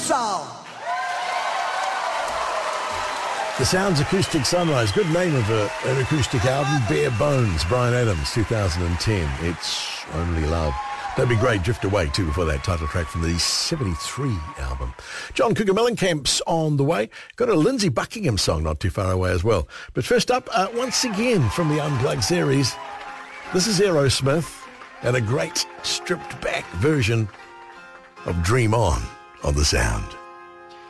Soul. The Sounds Acoustic Sunrise, good name of an acoustic album, Bare Bones, Bryan Adams, 2010. It's Only Love. That'd be great, Drift Away too, before that title track from the 73 album. John Cougar Mellencamp's on the way. Got a Lindsey Buckingham song not too far away as well. But first up, once again from the Unplugged series, this is Aerosmith and a great stripped back version of Dream On the Sound.